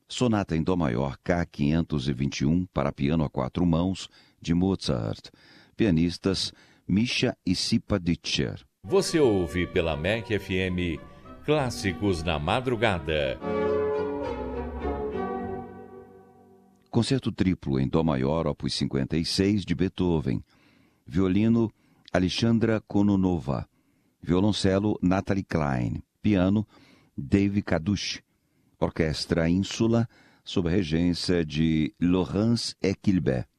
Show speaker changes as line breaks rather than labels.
Sonata em Dó maior K521 para piano a 4 mãos, de Mozart. Pianistas Misha e Sipa Ditcher.
Você ouve pela MEC FM Clássicos na Madrugada.
Concerto triplo em Dó maior, opus 56, de Beethoven. Violino, Alexandra Kononova. Violoncelo, Natalie Klein. Piano, Dave Kadush. Orquestra Ínsula, sob a regência de Laurence Equilbet.